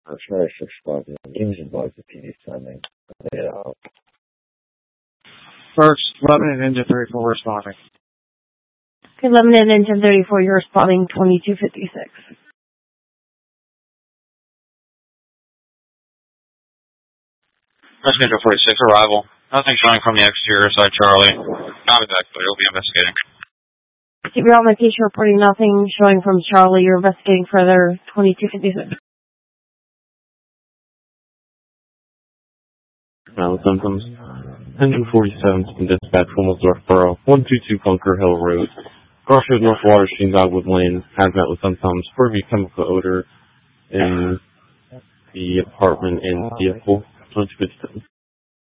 Charlie 6 spotting. Engine bugs at PD sending. First, Lebanon Engine 34 responding. Okay, Lebanon Engine 34, you're responding 2256. Rescue Angel 46, arrival. Nothing showing from the exterior side, Charlie. Not exactly, we'll be investigating. Keep your location reporting nothing showing from Charlie. You're investigating further 2256. Symptoms. Engine 47 has been dispatched from Wilsdorf Borough, 122 Bunker Hill Road. Crossroads North Water Stream, Dogwood Lane, hazmat with symptoms, pervy chemical odor in the apartment and vehicle. 2257.